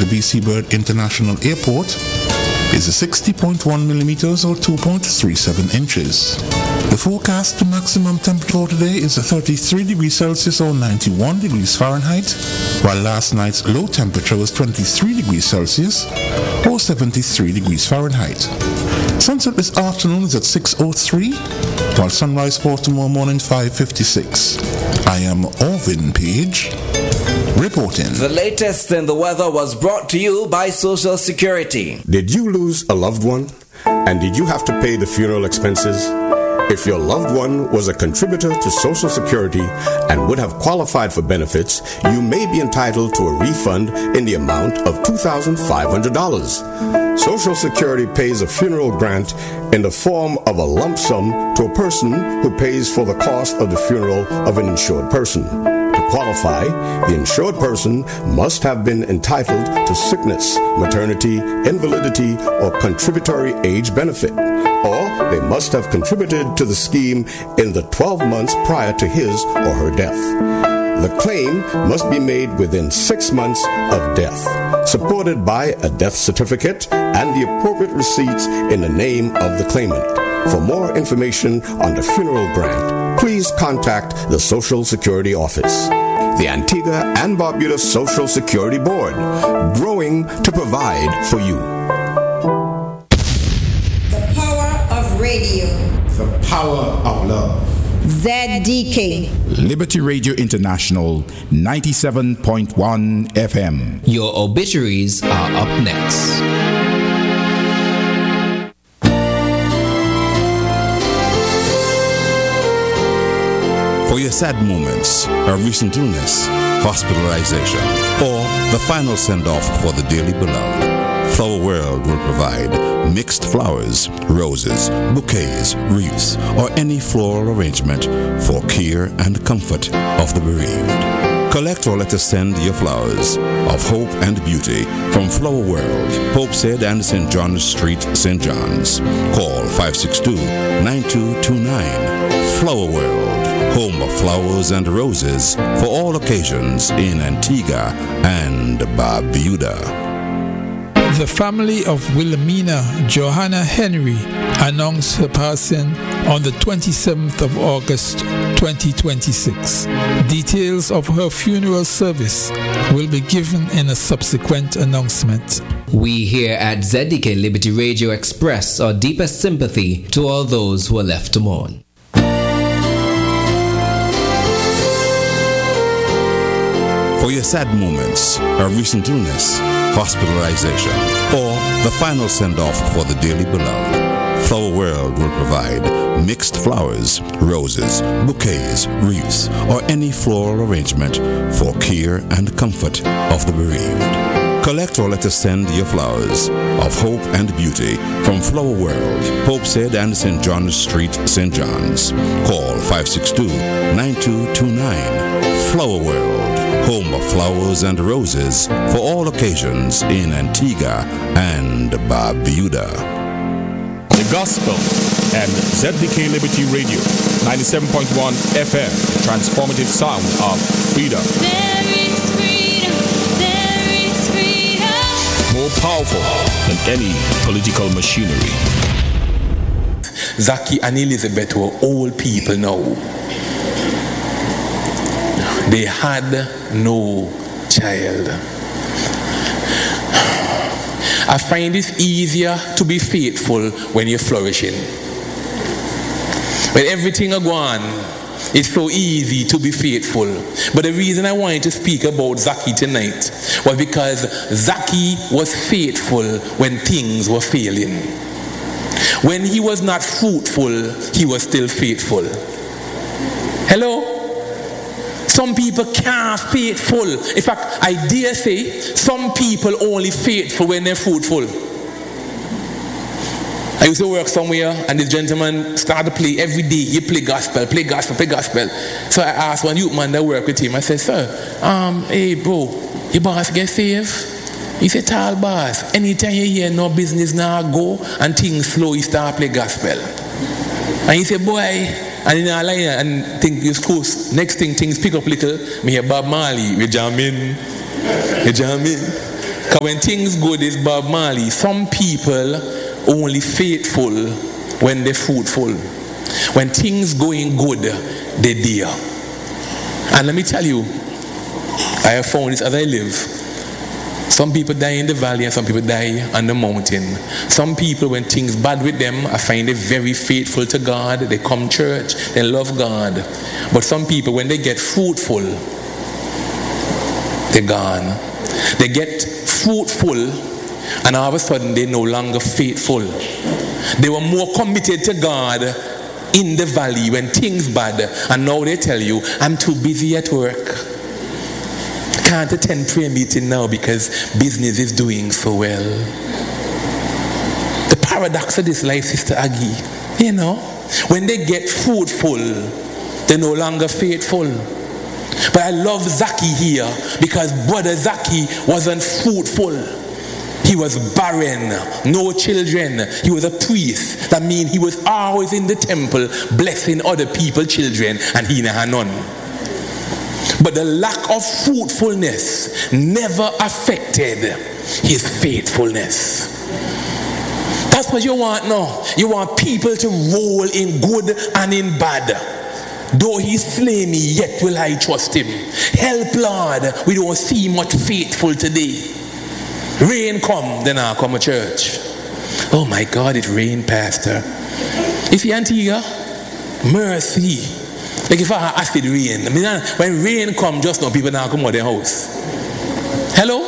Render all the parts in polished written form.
the BC Bird International Airport is 60.1 millimeters or 2.37 inches. The forecast maximum temperature today is 33 degrees Celsius or 91 degrees Fahrenheit, while last night's low temperature was 23 degrees Celsius or 73 degrees Fahrenheit. Sunset this afternoon is at 6:03, while sunrise for tomorrow morning 5:56. I am Orvin Page, reporting. The latest in the weather was brought to you by Social Security. Did you lose a loved one? And did you have to pay the funeral expenses? If your loved one was a contributor to Social Security and would have qualified for benefits, you may be entitled to a refund in the amount of $2,500. Social Security pays a funeral grant in the form of a lump sum to a person who pays for the cost of the funeral of an insured person. To qualify, the insured person must have been entitled to sickness, maternity, invalidity, or contributory age benefit, or they must have contributed to the scheme in the 12 months prior to his or her death. The claim must be made within 6 months of death, supported by a death certificate and the appropriate receipts in the name of the claimant. For more information on the funeral grant, please contact the Social Security Office. The Antigua and Barbuda Social Security Board, growing to provide for you. The power of radio. The power of love. ZDK. Liberty Radio International, 97.1 FM. Your obituaries are up next. For your sad moments, a recent illness, hospitalization, or the final send-off for the dearly beloved, Flower World will provide mixed flowers, roses, bouquets, wreaths, or any floral arrangement for care and comfort of the bereaved. Collect or let us send your flowers of hope and beauty from Flower World, Hopestead and St. John's Street, St. John's. Call 562-9229. Flower World, home of flowers and roses for all occasions in Antigua and Barbuda. The family of Wilhelmina Johanna Henry announced her passing on the 27th of August 2026. Details of her funeral service will be given in a subsequent announcement. We here at ZDK Liberty Radio express our deepest sympathy to all those who are left to mourn. For your sad moments, a recent illness, hospitalization, or the final send-off for the dearly beloved, Flower World will provide mixed flowers, roses, bouquets, wreaths, or any floral arrangement for care and comfort of the bereaved. Collect or let us send your flowers of hope and beauty from Flower World, Hopestead and St. John's Street, St. John's. Call 562-9229. Flower World, home of flowers and roses for all occasions in Antigua and Barbuda. The Gospel and ZDK Liberty Radio, 97.1 FM, transformative sound of freedom. There is freedom, there is freedom. More powerful than any political machinery. Zaki and Elizabeth were old people now. They had no child. I find it easier to be faithful when you're flourishing. When everything is gone, it's so easy to be faithful. But the reason I wanted to speak about Zaki tonight was because Zaki was faithful when things were failing. When he was not fruitful, he was still faithful. Hello? Some people can't faithful. In fact, I dare say, some people only faithful when they're fruitful. I used to work somewhere and this gentleman started to play every day. He play gospel, play gospel, play gospel. So I asked one youth man that work with him, I said, sir, hey bro, your boss get saved? He said, tall boss, anytime you hear no business now go and things slow, you start play gospel. And he said, boy, and in a line and think it's cool. Next thing things pick up little. Me hear Bob Marley, we jam in. Because when things good is Bob Marley. Some people only faithful when they're fruitful. When things going good, they're there. And let me tell you, I have found this as I live. Some people die in the valley and some people die on the mountain. Some people, when things bad with them, I find they very faithful to God. They come church, they love God. But some people, when they get fruitful, they're gone. They get fruitful and all of a sudden they're no longer faithful. They were more committed to God in the valley when things bad, and now they tell you, I'm too busy at work. Can't attend prayer meeting now because business is doing so well. The paradox of this life, Sister Aggie, you know, when they get fruitful, they're no longer faithful. But I love Zaki here because Brother Zaki wasn't fruitful. He was barren, no children. He was a priest. That means he was always in the temple blessing other people's children and he had none. But the lack of fruitfulness never affected his faithfulness. That's what you want now. You want people to roll in good and in bad. Though he slay me, yet will I trust him. Help, Lord, we don't see much faithful today. Rain come, then I'll come to church. Oh my God, it rained, Pastor. If you Antigua, mercy. Like if I have acid rain. I mean, when rain come, just know people now come out of their house. Hello?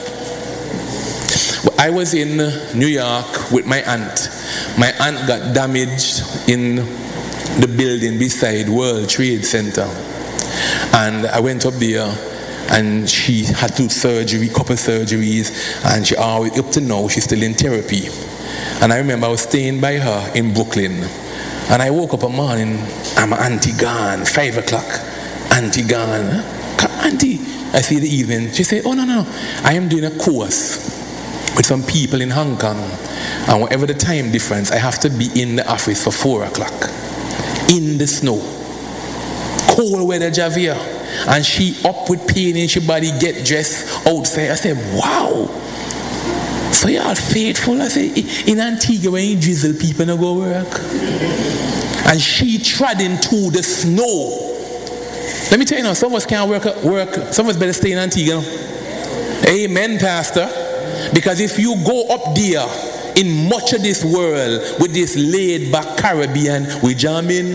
I was in New York with my aunt. My aunt got damaged in the building beside World Trade Center. And I went up there and she had to do couple surgeries, and she always, up to now, she's still in therapy. And I remember I was staying by her in Brooklyn. And I woke up a morning, I'm auntie gone, 5 o'clock, auntie gone. Auntie, I see the evening. She said, oh no, I am doing a course with some people in Hong Kong. And whatever the time difference, I have to be in the office for 4 o'clock. In the snow. Cold weather, Javier. And she up with pain in her body, get dressed outside. I said, wow. So you are faithful. I said, in Antigua when you drizzle, people don't go work. And she trod into the snow. Let me tell you now, some of us can't work. Some of us better stay in Antigua. Amen, Pastor. Because if you go up there in much of this world with this laid back Caribbean, we jam in.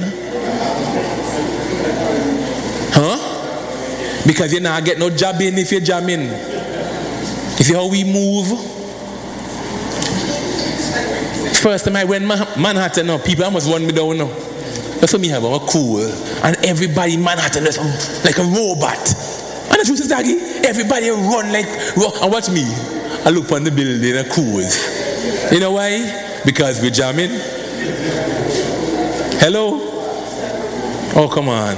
Huh? Because you not get no job in if you jam in. You see how we move? First time I went Manhattan, now people almost run me down now. That's what me have, I'm cool. And everybody in Manhattan is like a robot. And the truth is that everybody run like, and watch me. I look on the building and cruise. You know why? Because we're jamming. Hello? Oh, come on.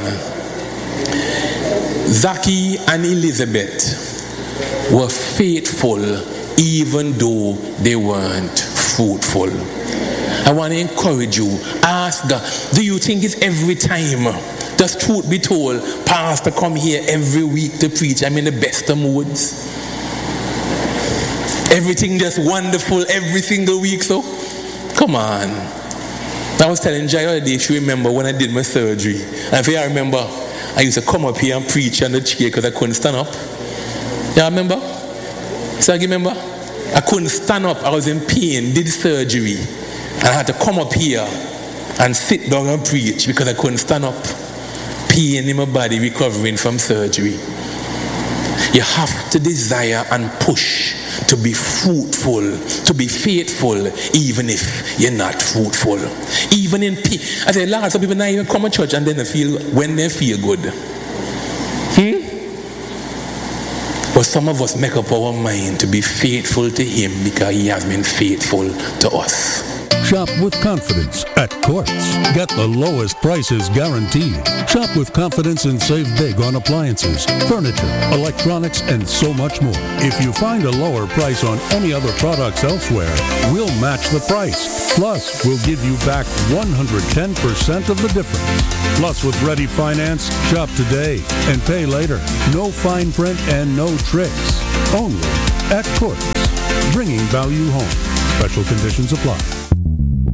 Zaki and Elizabeth were faithful even though they weren't fruitful. I want to encourage you. Ask God, do you think it's every time? Does truth be told, Pastor come here every week to preach? I'm in the best of moods. Everything just wonderful every single week, so come on. I was telling Jai the other day, she remember when I did my surgery. And if you remember, I used to come up here and preach on the chair because I couldn't stand up. You remember? So I remember? I couldn't stand up. I was in pain, did surgery. And I had to come up here and sit down and preach because I couldn't stand up. Pain in my body recovering from surgery. You have to desire and push to be fruitful, to be faithful, even if you're not fruitful. Even in pain. I say, Lord, some people not even come to church and then they feel when they feel good. But some of us make up our mind to be faithful to Him because He has been faithful to us. Shop with confidence at Quartz. Get the lowest prices guaranteed. Shop with confidence and save big on appliances, furniture, electronics, and so much more. If you find a lower price on any other products elsewhere, we'll match the price. Plus, we'll give you back 110% of the difference. Plus, with Ready Finance, shop today and pay later. No fine print and no tricks. Only at Courts, bringing value home. Special conditions apply.